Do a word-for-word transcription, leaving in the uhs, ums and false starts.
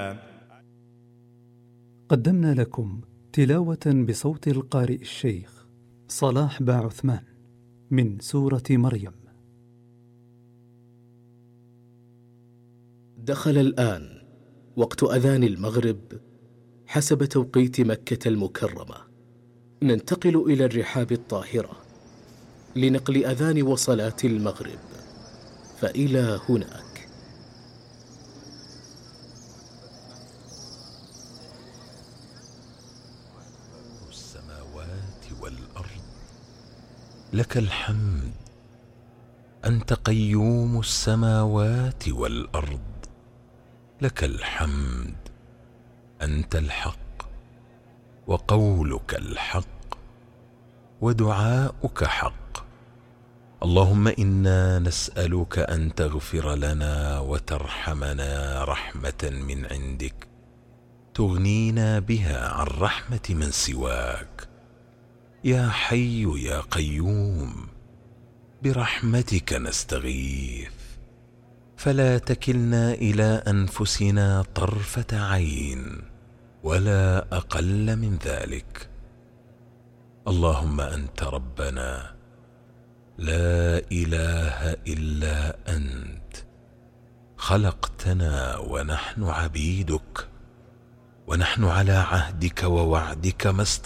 قدمنا لكم تلاوة بصوت القارئ الشيخ صلاح با عثمان من سورة مريم. دخل الآن وقت أذان المغرب حسب توقيت مكة المكرمة. ننتقل إلى الرحاب الطاهرة لنقل أذان وصلاة المغرب، فإلى هناك. السماوات والأرض لك الحمد، أنت قيوم السماوات والأرض، لك الحمد، أنت الحق وقولك الحق ودعاؤك حق. اللهم إنا نسألك أن تغفر لنا وترحمنا رحمة من عندك تغنينا بها عن رحمة من سواك. يا حي يا قيوم برحمتك نستغيث، فلا تكلنا إلى أنفسنا طرفة عين ولا أقل من ذلك. اللهم أنت ربنا لا إله إلا أنت، خلقتنا ونحن عبيدك، ونحن على عهدك ووعدك ما